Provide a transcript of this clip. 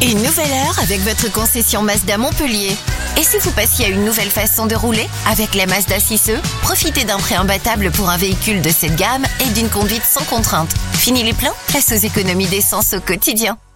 Une nouvelle heure avec votre concession Mazda Montpellier. Et si vous passiez à une nouvelle façon de rouler avec la Mazda 6e, profitez d'un prêt imbattable pour un véhicule de cette gamme et d'une conduite sans contrainte. Fini les plans, place aux économies d'essence au quotidien.